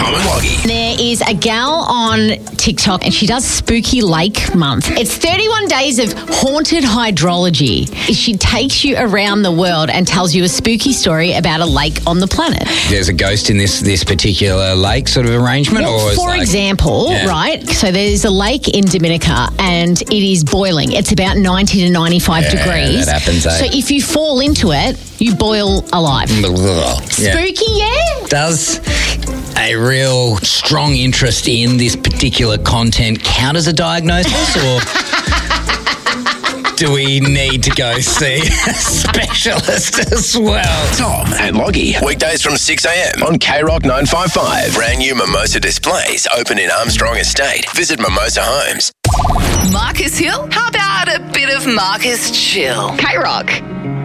Tom and Loggy. There is a gal on TikTok and she does Spooky Lake Month. It's 31 days of haunted hydrology. She takes you around the world and tells you a spooky story about a lake on the planet. There's a ghost in this particular lake sort of arrangement? Well, or for example, right, so there's a lake in Dominica and it is boiling. It's about 90 to 95 degrees. That happens, So if you fall into it, you boil alive. Spooky, yeah? Does a real strong interest in this particular content count as a diagnosis, or do we need to go see a specialist as well? Tom and Loggy. Weekdays from 6 a.m. on K-Rock 955. Brand new Mimosa displays open in Armstrong Estate. Visit Mimosa Homes. Marcus Hill? How about a bit of Marcus Chill? K-Rock.